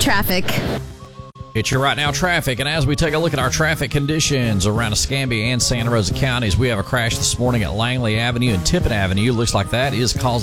Traffic. It's your right now traffic, and as we take a look at our traffic conditions around Escambia and Santa Rosa counties, we have a crash this morning at Langley Avenue and Tippett Avenue. Looks like that is caused